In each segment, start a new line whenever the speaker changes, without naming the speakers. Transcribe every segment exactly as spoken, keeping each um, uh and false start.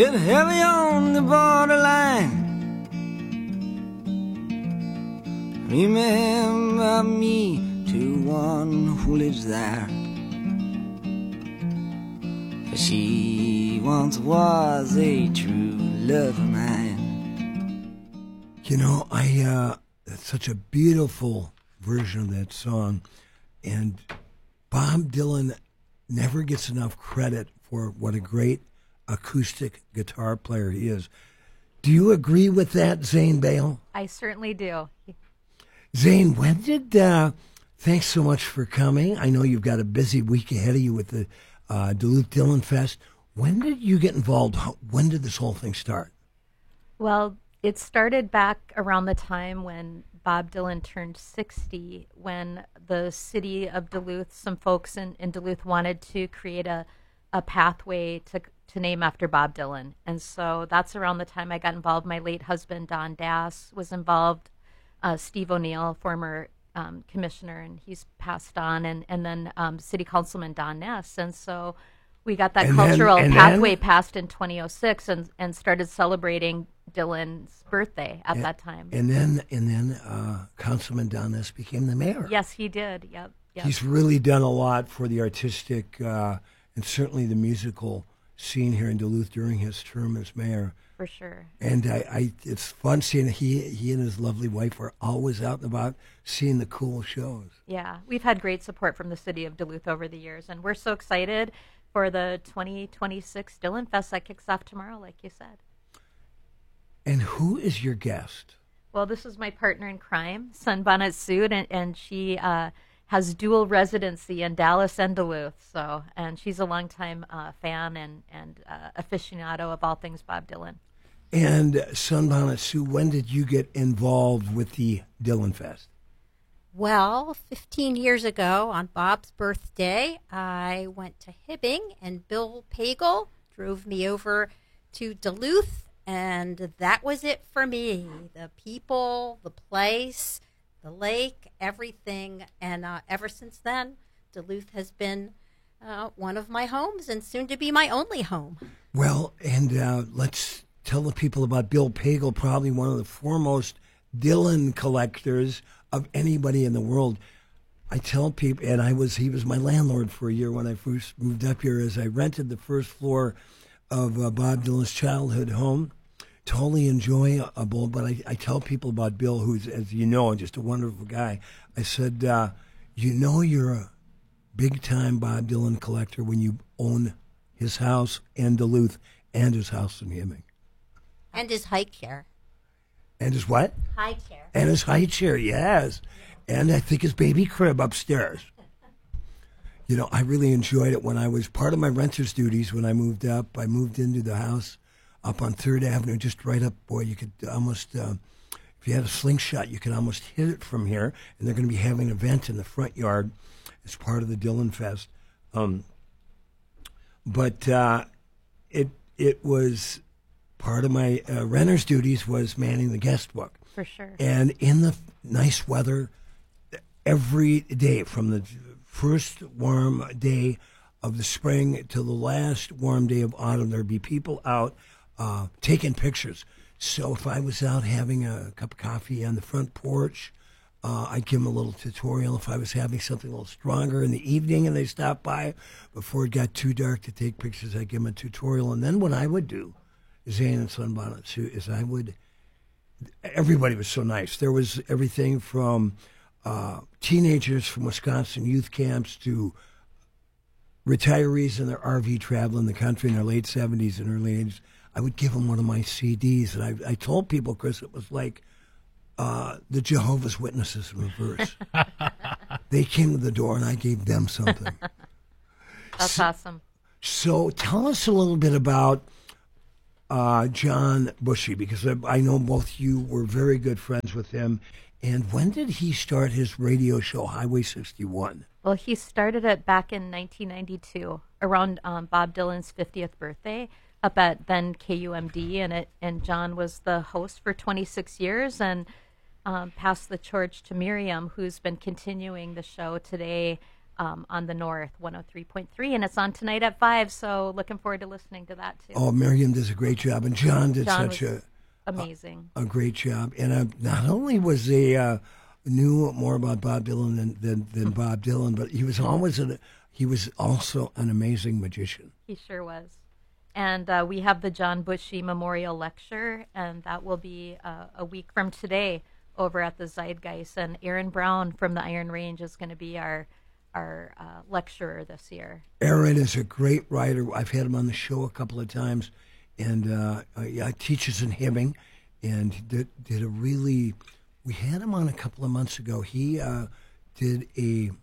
Get heavy on the borderline. Remember me to one who lives there. For she once was a true love of mine.
You know, I uh, that's such a beautiful version of that song, and Bob Dylan never gets enough credit for what a great acoustic guitar player he is. Do you agree with that, Zane Bale?
I certainly do.
Zane, when did, uh, thanks so much for coming. I know you've got a busy week ahead of you with the uh, Duluth Dylan Fest. When did you get involved? How, when did this whole thing start?
Well, it started back around the time when Bob Dylan turned sixty, when the city of Duluth, some folks in, in Duluth wanted to create a, a pathway to to name after Bob Dylan. And so that's around the time I got involved. My late husband, Don Dass, was involved. Uh, Steve O'Neill, former um, commissioner, and he's passed on. And, and then um, City Councilman Don Ness. And so we got that
and
cultural
then,
pathway
then,
passed in twenty oh six and, and started celebrating Dylan's birthday at
and,
that time.
And then and then uh, Councilman Don Ness became the mayor.
Yes, he did. Yep. yep.
He's really done a lot for the artistic uh, and certainly the musical scene here in Duluth during his term as mayor.
For sure.
And I, I it's fun seeing he he and his lovely wife are always out and about seeing the cool shows.
Yeah, we've had great support from the city of Duluth over the years, and we're so excited for the twenty twenty-six Dylan Fest that kicks off tomorrow, like you said.
And who is your guest?
Well, this is my partner in crime, Sunbonnet Sue, and, and she uh, has dual residency in Dallas and Duluth. So, and she's a longtime uh, fan and and uh, aficionado of all things Bob Dylan.
And Sunbonnet Sue, when did you get involved with the Dylan Fest?
Well, fifteen years ago on Bob's birthday, I went to Hibbing, and Bill Pagel drove me over to Duluth, and that was it for me. The people, the place, the lake, everything. And uh, ever since then, Duluth has been uh, one of my homes and soon to be my only home.
Well, and uh, let's tell the people about Bill Pagel, probably one of the foremost Dylan collectors of anybody in the world. I tell people, and I was he was my landlord for a year when I first moved up here, as I rented the first floor of uh, Bob Dylan's childhood home. Totally enjoyable, but I, I tell people about Bill, who's, as you know, just a wonderful guy. I said, uh, you know you're a big-time Bob Dylan collector when you own his house in Duluth and his house in Hibbing.
And his high chair.
And his what?
High chair.
And his high chair, yes. And I think his baby crib upstairs. You know, I really enjoyed it when I was part of my renter's duties when I moved up. I moved into the house up on third Avenue, just right up, boy, you could almost, uh, if you had a slingshot, you could almost hit it from here. And they're going to be having an event in the front yard as part of the Dylan Fest. Um, but uh, it it was part of my uh, renter's duties was manning the guest book.
For sure.
And in the nice weather, every day from the first warm day of the spring to the last warm day of autumn, there'd be people out uh, taking pictures. So if I was out having a cup of coffee on the front porch, uh, I'd give them a little tutorial. If I was having something a little stronger in the evening and they stopped by before it got too dark to take pictures, I'd give them a tutorial. And then what I would do, Zane and Sunbonnet Sue, is I would, everybody was so nice. There was everything from uh, teenagers from Wisconsin youth camps to retirees in their R V traveling the country in their late seventies and early eighties. I would give them one of my C Ds. And I, I told people, Chris, it was like uh, the Jehovah's Witnesses in reverse. They came to the door and I gave them something.
That's
so,
awesome.
So tell us a little bit about uh, John Bushy, because I, I know both you were very good friends with him. And when did he start his radio show, Highway sixty-one?
Well, he started it back in nineteen ninety-two, around um, Bob Dylan's fiftieth birthday, up at then K U M D, and it and John was the host for twenty-six years, and um, passed the torch to Miriam, who's been continuing the show today um, on the North, one oh three point three, and it's on tonight at five, so looking forward to listening to that, too.
Oh, Miriam does a great job, and John did
John
such
was
a
amazing.
a, a great job. And uh, not only was he uh, knew more about Bob Dylan than, than, than Bob Dylan, but he was always an, he was also an amazing magician.
He sure was. And uh, we have the John Bushy Memorial Lecture, and that will be uh, a week from today over at the Zeitgeist. And Aaron Brown from the Iron Range is going to be our our uh, lecturer this year.
Aaron is a great writer. I've had him on the show a couple of times, and uh, uh, yeah, teaches in Hibbing, and did, did a really. We had him on a couple of months ago. He uh, did a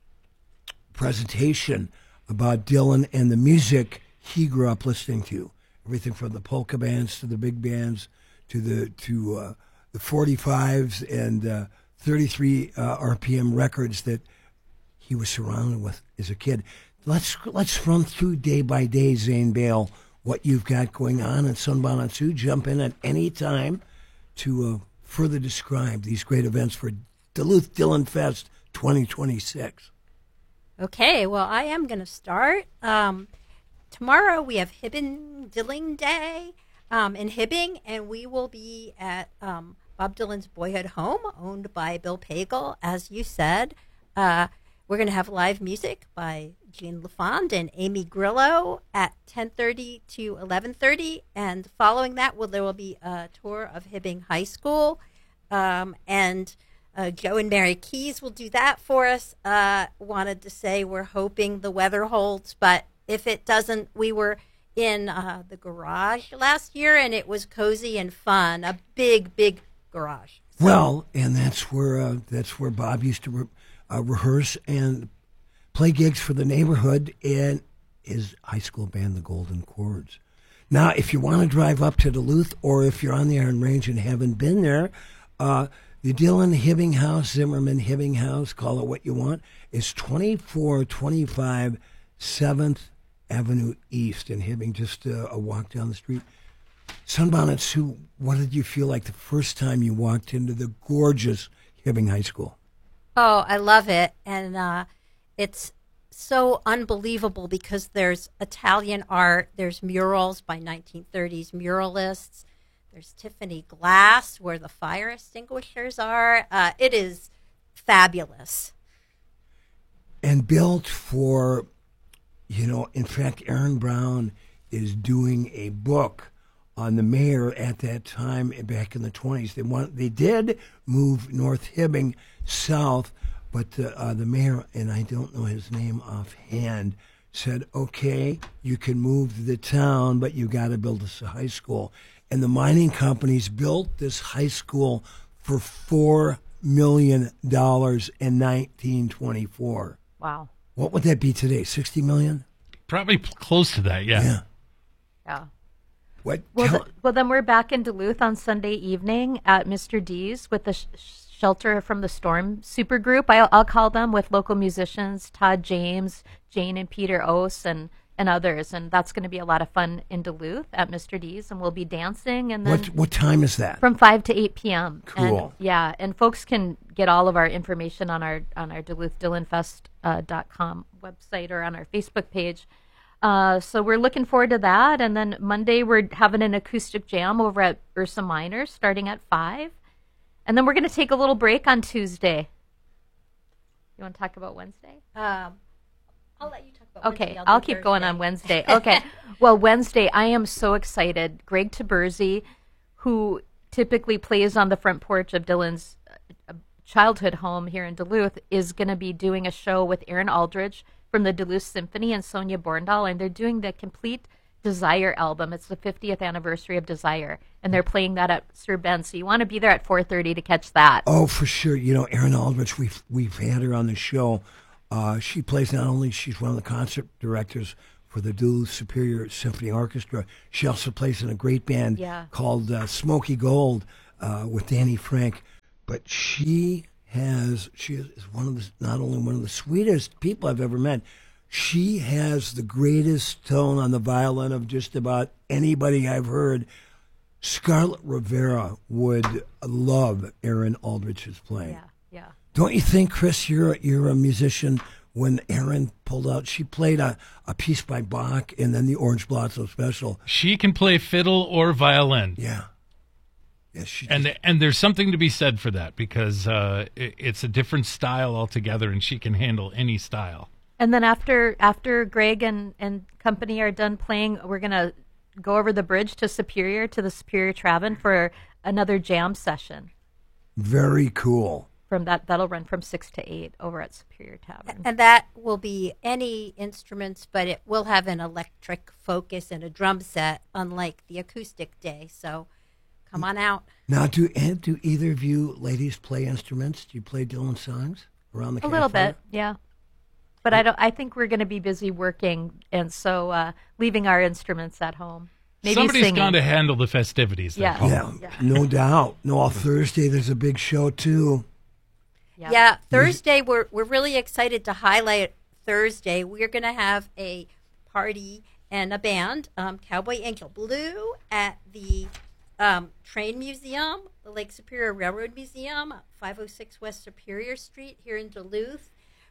presentation about Dylan and the music he grew up listening to, everything from the polka bands to the big bands to the to uh, the forty-fives and uh, thirty-three uh, R P M records that he was surrounded with as a kid. Let's let's run through day by day, Zane Bale, what you've got going on at Sunbonnet Sioux. Jump in at any time to uh, further describe these great events for Duluth Dylan Fest twenty twenty-six.
Okay, well, I am going to start. Um, Tomorrow we have Hibbing Dilling Day um, in Hibbing, and we will be at um, Bob Dylan's Boyhood Home, owned by Bill Pagel, as you said. Uh, we're going to have live music by Jean LaFond and Amy Grillo at ten thirty to eleven thirty, and following that, well, there will be a tour of Hibbing High School, um, and uh, Joe and Mary Keys will do that for us. Uh, wanted to say we're hoping the weather holds, but if it doesn't, we were in uh, the garage last year, and it was cozy and fun. A big, big garage. So,
well, and that's where uh, that's where Bob used to re- uh, rehearse and play gigs for the neighborhood and his high school band, the Golden Chords. Now, if you want to drive up to Duluth, or if you're on the Iron Range and haven't been there, uh, the Dylan Hibbing House, Zimmerman Hibbing House, call it what you want, is twenty-four twenty-five seventh Avenue East in Hibbing, just uh, a walk down the street. Sunbonnet Sioux, what did you feel like the first time you walked into the gorgeous Hibbing High School?
Oh, I love it. And uh, it's so unbelievable because there's Italian art, there's murals by nineteen thirties muralists, there's Tiffany glass where the fire extinguishers are. Uh, it is fabulous.
And built for... You know, in fact, Aaron Brown is doing a book on the mayor at that time back in the twenties. They want, they did move North Hibbing south, but the, uh, the mayor, and I don't know his name offhand, said, okay, you can move the town, but you got to build us a high school. And the mining companies built this high school for four million dollars in nineteen twenty-four.
Wow.
What would that be today? Sixty million?
Probably p- close to that. Yeah.
Yeah.
Yeah.
What?
Well,
tell-
th- well, then we're back in Duluth on Sunday evening at Mister D's with the sh- Shelter from the Storm supergroup. I'll, I'll call them, with local musicians, Todd James, Jane and Peter Ose, and, and others. And that's going to be a lot of fun in Duluth at Mister D's. And we'll be dancing. And then
what what time is that?
from five to eight p.m.
Cool.
And, yeah, and folks can get all of our information on our on our Duluth Dylan Fest uh, dot com website or on our Facebook page. Uh, so we're looking forward to that. And then Monday we're having an acoustic jam over at Ursa Minor starting at five. And then we're going to take a little break on Tuesday. You want to talk about Wednesday?
Um, I'll let you talk about
Okay,
Wednesday.
I'll,
do
keep going on
Thursday.
Wednesday. Okay. Well, Wednesday, I am so excited. Greg Taberzi, who typically plays on the front porch of Dylan's uh, childhood home here in Duluth, is going to be doing a show with Aaron Aldridge from the Duluth Symphony and Sonia Borndahl, and they're doing the Complete Desire album. It's the fiftieth anniversary of Desire, and they're playing that at Sir Ben. So you want to be there at four thirty to catch that.
Oh, for sure. You know, Erin Aldrich, we've we've had her on the show. Uh, she plays not only, she's one of the concert directors for the Duluth Superior Symphony Orchestra. She also plays in a great band
Yeah.
called uh, Smoky Gold uh, with Danny Frank. But she has, she is one of the, not only one of the sweetest people I've ever met, she has the greatest tone on the violin of just about anybody I've heard. Scarlett Rivera would love Erin Aldrich's playing.
Yeah, yeah.
Don't you think, Chris, you're, you're a musician, when Erin pulled out, she played a, a piece by Bach and then the Orange Blossom Special.
She can play fiddle or violin.
Yeah. Yes, she
And
just-
and there's something to be said for that because uh, it, it's a different style altogether, and she can handle any style.
And then after after Greg and, and company are done playing, we're going to go over the bridge to Superior, to the Superior Tavern for another jam session.
Very cool.
From that, that'll run from six to eight over at Superior Tavern.
And that will be any instruments, but it will have an electric focus and a drum set, unlike the acoustic day. So come on out.
Now, do and do either of you ladies play instruments? Do you play Dylan songs around the
A little
campfire?
bit, yeah. But I don't. I think we're going to be busy working, and so uh, leaving our instruments at home. Maybe
Somebody's
singing.
going to handle the festivities. there,
Yeah.
Paul.
Yeah,
Yeah.
no doubt. No, on Thursday there's a big show too.
Yeah.
Yeah, Thursday we're we're really excited to highlight Thursday. We're going to have a party and a band, um, Cowboy Angel Blue, at the um, Train Museum, the Lake Superior Railroad Museum, five oh six West Superior Street here in Duluth.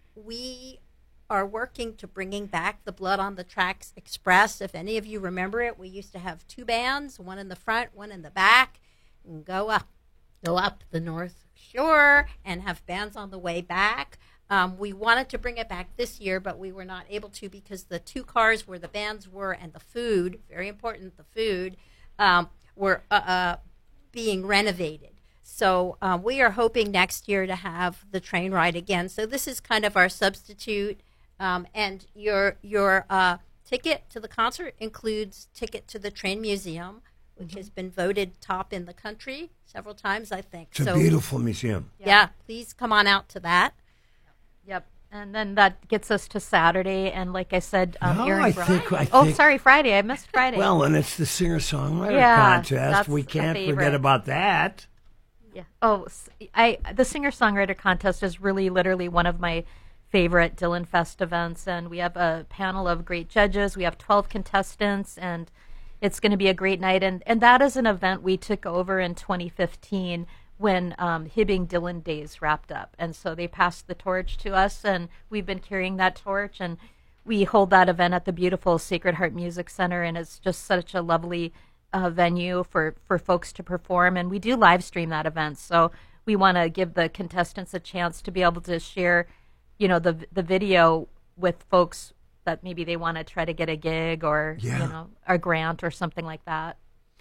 We are working to bringing back the Blood on the Tracks Express. If any of you remember it, we used to have two bands, one in the front, one in the back, and go up, go up the North Shore and have bands on the way back. Um, we wanted to bring it back this year, but we were not able to because the two cars where the bands were and the food, very important, the food, um, were uh, uh, being renovated. So uh, we are hoping next year to have the train ride again. So this is kind of our substitute. Um, and your your uh, ticket to the concert includes ticket to the Train Museum, which has been voted top in the country several times, I think.
It's a
so,
beautiful museum.
yeah, please come on out to that.
Yep. And then that gets us to Saturday, and like I said, um,
No,
Aaron
I
Brown-
think- I
oh,
think-
sorry, Friday. I missed Friday.
Well, and it's the singer-songwriter
Yeah,
contest.
that's
We
a
can't
favorite.
forget about that.
Yeah. Oh, s- I the singer songwriter contest is really literally one of my favorite Dylan Fest events, and we have a panel of great judges. We have twelve contestants, and it's going to be a great night. And and that is an event we took over in twenty fifteen when um, Hibbing Dylan Days wrapped up, and so they passed the torch to us, and we've been carrying that torch. And we hold that event at the beautiful Sacred Heart Music Center, and it's just such a lovely uh, venue for, for folks to perform. And we do live stream that event, so we want to give the contestants a chance to be able to share, you know, the the video with folks that maybe they want to try to get a gig or
Yeah.
you know a grant or something like that.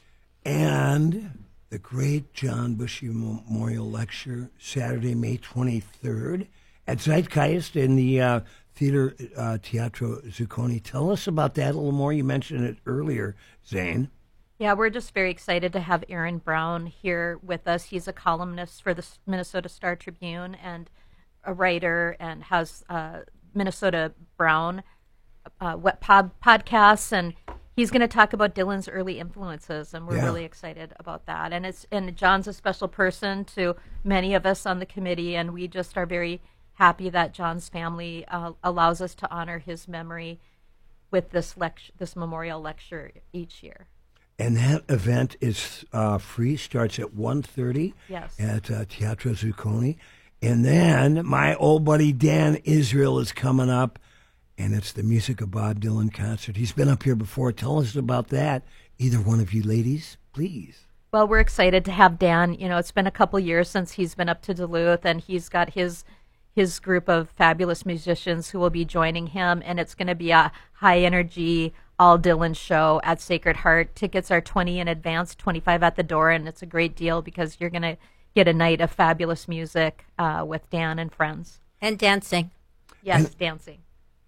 And the great John Bushy Memorial Lecture, Saturday, May twenty-third, at Zeitgeist in the uh, Theater uh, Teatro Zucconi. Tell us about that a little more. You mentioned it earlier, Zane.
Yeah, we're just very excited to have Aaron Brown here with us. He's a columnist for the Minnesota Star Tribune and a writer, and has uh, Minnesota Brown uh, web pod- podcasts, and he's going to talk about Dylan's early influences, and we're
Yeah.
really excited about that. And it's and John's a special person to many of us on the committee, and we just are very happy that John's family uh, allows us to honor his memory with this lecture, this memorial lecture each year.
And that event is uh, free, starts at one thirty
Yes.
at uh, Teatro Zucconi. And then my old buddy Dan Israel is coming up, and it's the Music of Bob Dylan concert. He's been up here before. Tell us about that. Either one of you ladies, please.
Well, we're excited to have Dan. You know, it's been a couple years since he's been up to Duluth, and he's got his his group of fabulous musicians who will be joining him, and it's going to be a high energy all Dylan show at Sacred Heart. Tickets are twenty in advance, twenty-five at the door, and it's a great deal because you're going to get a night of fabulous music uh, with Dan and friends.
And dancing.
Yes,
And-
dancing.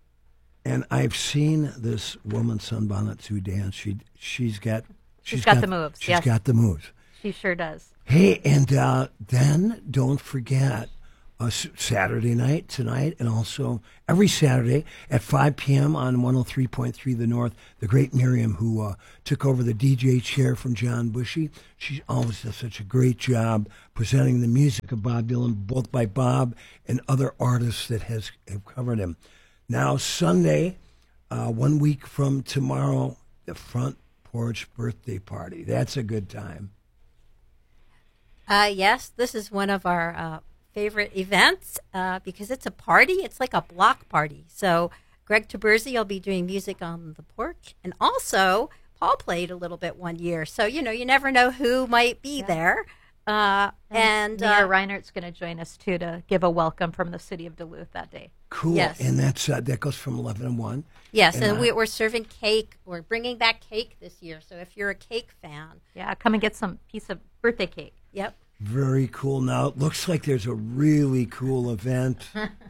And I've seen this woman, Sunbonnet Sue, dance. She, she's got...
She's got the moves,
She's
yes.
got the moves.
She sure does.
Hey, and uh, then don't forget uh, S- Saturday night tonight, and also every Saturday at five p.m. on one oh three point three The North, the great Miriam, who uh, took over the D J chair from John Bushy. She always does such a great job presenting the music of Bob Dylan, both by Bob and other artists that has have covered him. Now, Sunday, uh, one week from tomorrow, the Front Porch Birthday Party. That's a good time.
Uh, yes, this is one of our uh, favorite events uh, because it's a party. It's like a block party. So Greg Taberzi will be doing music on the porch. And also, Paul played a little bit one year. So, you know, you never know who might be
Yeah.
there. Uh, and
and Mayor
uh,
Reinert's going to join us, too, to give a welcome from the city of Duluth that day.
Cool.
Yes.
And that's uh, that goes from eleven to one.
yes,
and
and
I-
we, we're serving cake. We're bringing back cake this year. So if you're a cake fan,
Yeah, come and get some piece of birthday cake.
yep.
Very cool. Now, it looks like there's a really cool event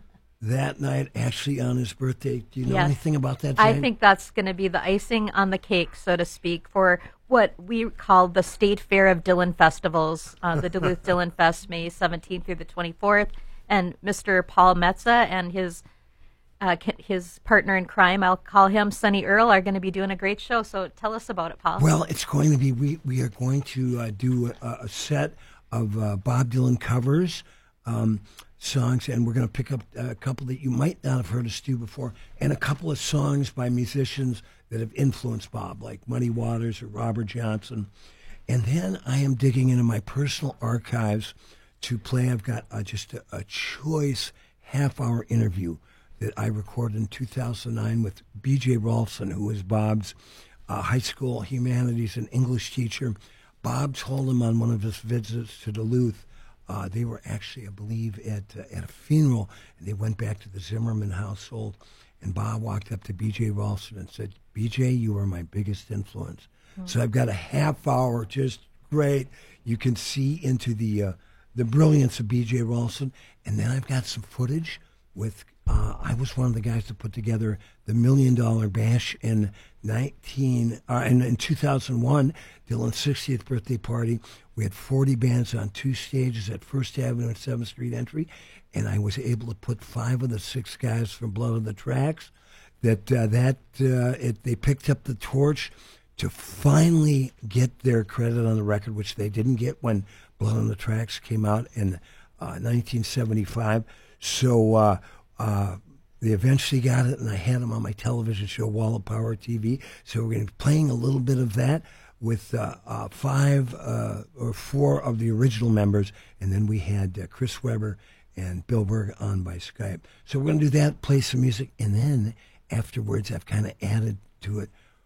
that night, actually on his birthday. Do you know
Yes.
anything about that,
I
Jane?
think that's going to be the icing on the cake, so to speak, for what we call the State Fair of Dillon Festivals, uh, the Duluth Dillon Fest, May seventeenth through the twenty-fourth. And Mister Paul Metza and his uh, ca- his partner in crime, I'll call him Sonny Earl, are going to be doing a great show. So tell us about it, Paul.
Well, it's going to be, we, we are going to uh, do a, a set of uh, Bob Dylan covers, um, songs, and we're going to pick up a couple that you might not have heard us do before, and a couple of songs by musicians that have influenced Bob, like Muddy Waters or Robert Johnson. And then I am digging into my personal archives to play. I've got uh, just a, a choice half-hour interview that I recorded in two thousand nine with B J Rolfson, who was Bob's uh, high school humanities and English teacher. Bob told him on one of his visits to Duluth, uh, they were actually, I believe, at uh, at a funeral, and they went back to the Zimmerman household, and Bob walked up to B J Rolfson and said, B J, you are my biggest influence. So I've got a half hour, just great. You can see into the uh, the brilliance of B J Rolfson, and then I've got some footage with, uh, I was one of the guys that put together the Million Dollar Bash in nineteen uh, in, in two thousand one, Dylan's sixtieth birthday party. We had forty bands on two stages at First Avenue and seventh Street entry, and I was able to put five of the six guys from Blood on the Tracks. That uh, that uh, it, they picked up the torch to finally get their credit on the record, which they didn't get when Blood on the Tracks came out in uh, nineteen seventy-five. So uh, uh, they eventually got it, and I had them on my television show, Wall of Power T V. So we're going to be playing a little bit of that with uh, uh, five uh, or four of the original members, and then we had uh, Chris Webber and Bill Berg on by Skype. So we're going to do that, play some music, and then afterwards I've kind of added to it.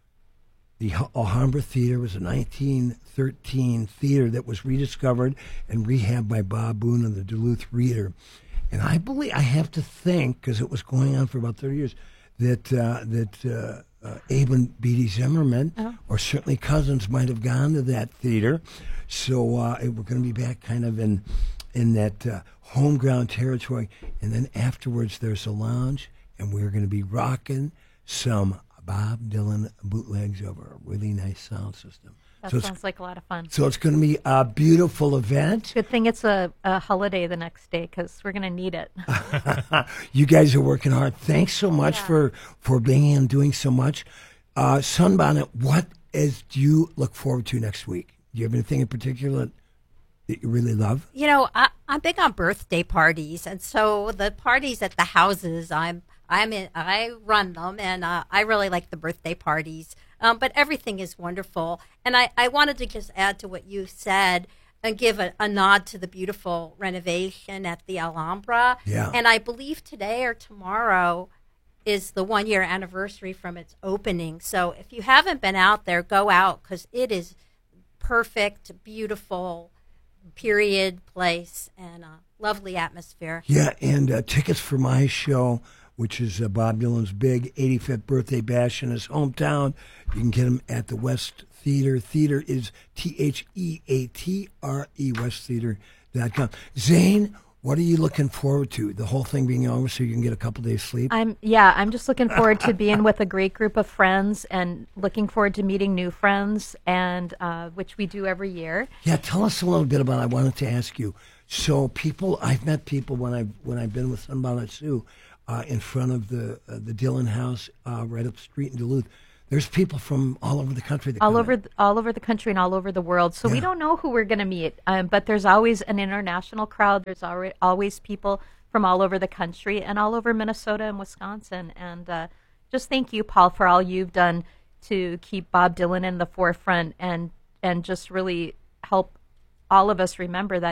The Alhambra Theater was a nineteen thirteen theater that was rediscovered and rehabbed by Bob Boone and the Duluth Reader. And I believe, I have to think, because it was going on for about thirty years, that uh, that uh, uh, Abe and Beatty Zimmerman,
Oh.
or certainly cousins, might have gone to that theater. So uh, it, we're going to be back kind of in in that uh, home ground territory. And then afterwards, there's a lounge, and we're going to be rocking some Bob Dylan bootlegs over a really nice sound system.
That
so, it's,
sounds like a lot of fun.
so it's going to be a beautiful event.
Good thing it's a, a holiday the next day because we're going to need it.
You guys are working hard. Thanks so much for, for being here and doing so much. Uh, Sunbonnet, what is do you look forward to next week? Do you have anything in particular that you really love?
You know, I, I'm big on birthday parties, and so the parties at the houses, I'm I'm in, I run them, and uh, I really like the birthday parties. Um, but everything is wonderful, and I, I wanted to just add to what you said and give a, a nod to the beautiful renovation at the Alhambra.
Yeah.
And I believe today or tomorrow is the one year anniversary from its opening. So if you haven't been out there, go out because it is perfect, beautiful, period place, and a lovely atmosphere.
Yeah, and uh, tickets for my show, which is uh, Bob Dylan's big eighty-fifth birthday bash in his hometown. You can get them at the West Theater. Theater is T H E A T R E, west theater dot com. Zane, what are you looking forward to? The whole thing being over so you can get a couple days sleep?
I'm yeah, I'm just looking forward to being with a great group of friends and looking forward to meeting new friends, and uh, which we do every year.
Yeah, tell us a little bit about it. I wanted to ask you. So people, I've met people when I've, when I've been with Sunbonnet Sue uh, in front of the uh, the Dylan House uh, right up the street in Duluth. There's people from all over the country. That
all
come
over
in.
th- all over the country and all over the world. So we
Yeah.
don't know who we're going to meet, um, but there's always an international crowd. There's alre always people from all over the country and all over Minnesota and Wisconsin. And uh, just thank you, Paul, for all you've done to keep Bob Dylan in the forefront and and just really help all of us remember that he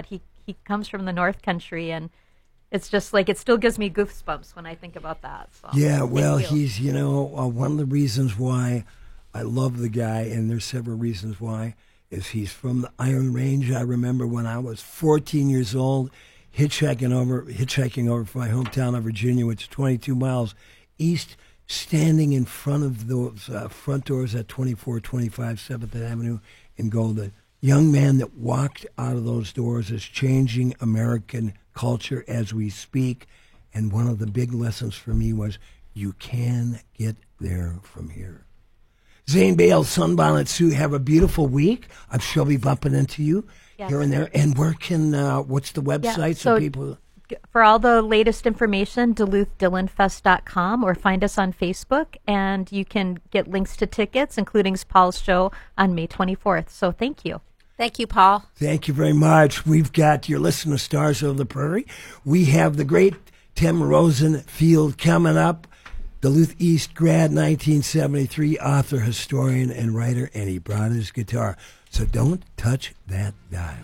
he comes from the North Country, and it's just like it still gives me goosebumps when I think about that. So,
yeah, well,
you.
he's, you know, uh, one of the reasons why I love the guy, and there's several reasons why, is he's from the Iron Range. I remember when I was fourteen years old, hitchhiking over, hitchhiking over from my hometown of Virginia, which is twenty-two miles east, standing in front of those uh, front doors at twenty-four twenty-five seventh Avenue in Golden. Young man that walked out of those doors is changing American culture as we speak. And one of the big lessons for me was you can get there from here. Zane Bale, Sunbonnet Sue, have a beautiful week. I'm sure I'll be bumping into you
Yes.
here and there. And where can, uh, what's the website
Yeah,
so
so
people...
For all the latest information, Duluth Dylan Fest dot com, or find us on Facebook, and you can get links to tickets, including Paul's show on May twenty-fourth. So thank you.
Thank you, Paul.
Thank you very much. We've got your listener Stars of the Prairie. We have the great Tim Rosenfield coming up. Duluth East grad, nineteen seventy-three, author, historian, and writer, and he brought his guitar. So don't touch that dial.